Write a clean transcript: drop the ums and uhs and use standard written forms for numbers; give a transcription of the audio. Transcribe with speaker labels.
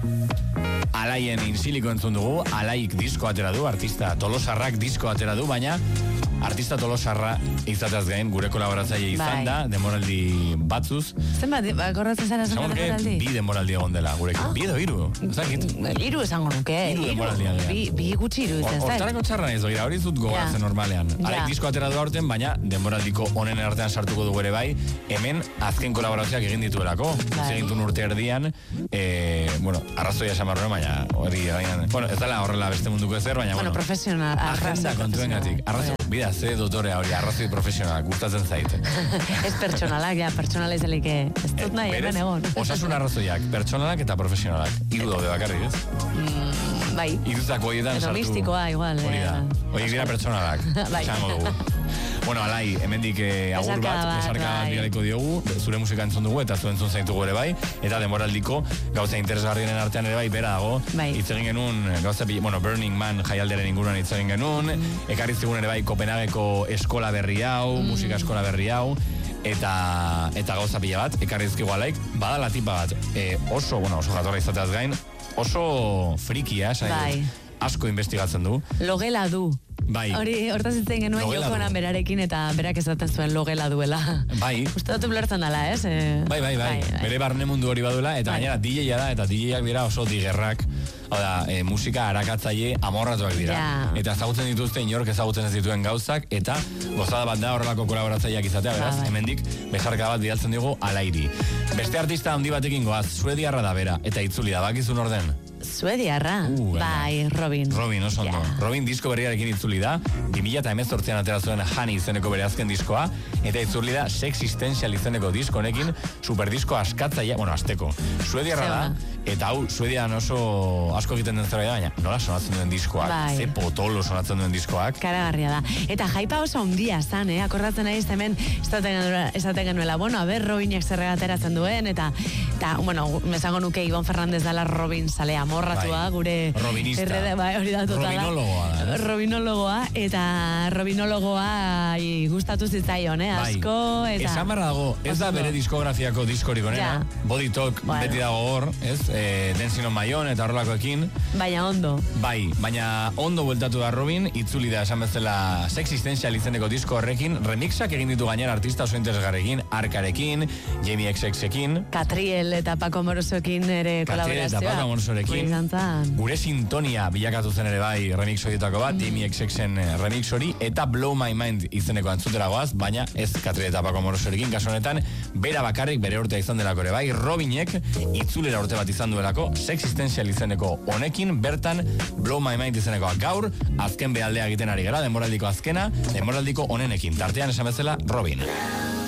Speaker 1: Alaien insiliko entzun dugu, Alaik disko atera du, artista Tolosarrak disko atera du, baina artista Tolosarra izatez gain gure kolaboratzaile izan da, demoraldi batzuz.
Speaker 2: Zenbat, akordatzen zara zenbat demoraldi?
Speaker 1: Bi demoraldi egon dela, gurekin. Bi edo hiru?
Speaker 2: Hiru esango nuke.
Speaker 1: Hiru demoraldian.
Speaker 2: Bi gutxi hiru izan.
Speaker 1: Hortarako txarra ez begira, hori zut gogatzen normalean. Alaik disko atera du aurten, baina demoraldiko honen artean sartuko dugu ere bai, hemen azken kolaborazioak egin dituelako. Egintun urte erdian, arrazoia samarroen, baina hori, ez dela horrela beste munduko ezer, baina
Speaker 2: profesional.
Speaker 1: Agenda kontuengatik. Bida, ze dotorea hori, arrazoi profesionalak, gustatzen zaite.
Speaker 2: Ez pertsonalak, pertsonala izelik ez dut nahi, hemen egon.
Speaker 1: Osasun arrazoiak, pertsonalak eta profesionalak. Hiru daude bakarrik, ez?
Speaker 2: Bai.
Speaker 1: Hiruzako horietan sartu.
Speaker 2: Edo mistikoa, igual.
Speaker 1: Hori da. Hori dira pertsonalak.
Speaker 2: Bai.
Speaker 1: Txango dugu. Bueno, Alai, hemendik agur bat, esarka bigaliko diogu, zure musika entzun dugu eta zuen zaitugu ere bai, eta demoraldiko gauza interesgarrienen artean ere bai, bera dago, hitz egin genuen, gauza, Burning Man jaialdearen inguruan hitz egin genuen, ekarri zigun ere bai, Kopenhageko eskola berri hau, musika eskola berri hau, eta gauza pila bat, ekarri zkigu Alaik, badala tipa bat, oso jatorra izateaz gain, oso frikia, asko investigatzen du.
Speaker 2: Logela du.
Speaker 1: Bai.
Speaker 2: Hori, hortaz itzen genuen jokonan berarekin eta berak esaten zuen logela duela.
Speaker 1: Bai.
Speaker 2: Uste dut ulertzen dela, ez?
Speaker 1: Bai. Bere barne mundu hori baduela, eta gainera DJ-a da, eta DJ-ak dira oso digerrak. Hau da, musika arakatzaile amorratuak dira. Eta ezagutzen dituzte inork ezagutzen ez dituen gauzak, eta gozada bat da horrelako kolaboratzaileak izatea, beraz, hemendik besarka bat bidaltzen dugu Alairi. Beste artista handi batekin goaz, suediarra da bera, eta itzuli da, bakizun orden.
Speaker 2: Suediarra? Bai, Robin.
Speaker 1: Robin, oso ondo. Robin disko berriarekin itzuli da, 2018an atera zuen Honey izeneko bere azken diskoa, eta itzuli da Sexistential izeneko disko honekin, superdisko askatzaia, azteko. Suediarra da, eta hau, Suedian oso asko egiten den zerbait da, baina nola sonatzen duen diskoak, ze potolo sonatzen duen diskoak.
Speaker 2: Karagarria da. Eta jaipa oso handia zan, akordatzen nahi hemen esaten genuela, Robinek zerrega ateratzen duen, eta mesango nuke Ibon Fernández dela Robin zale amorratua, gure
Speaker 1: Robinista.
Speaker 2: Hori da totala. Robinologoa, eta Robinologoa gustatu zitzaion, asko, eta...
Speaker 1: Esan barra dago, ez da bere diskografiako diskorik onena, Body Talk beti dago hor, ez? Dancing on My Own eta horrelakoekin.
Speaker 2: Baina ondo.
Speaker 1: Bai, baina ondo bueltatu da Robin, itzuli da esan bezala Sexistential izeneko disko horrekin, remixak egin ditu gainera artista oso interesgarrekin, Arkarekin, Jamie XXekin,
Speaker 2: Catriel eta Paco Morosoekin ere kolaborazioa.
Speaker 1: Catriel eta Paco Morosorekin. Gure sintonia bilakatu zen ere bai remix horietako bat, Jamie XXen remix hori, eta Blow My Mind izeneko antzutera goaz, baina ez Catriel eta Paco Morosorekin, kasu honetan, bera bakarrik bere urtea izan delako ere bai, Robinek itzulera urte bat izan duelako, Sexistential izeneko honekin, bertan Blow My Mind izenekoa gaur, azken behaldea egiten ari gara, demoraldiko azkena, demoraldiko honenekin, tartean esan bezala Robin.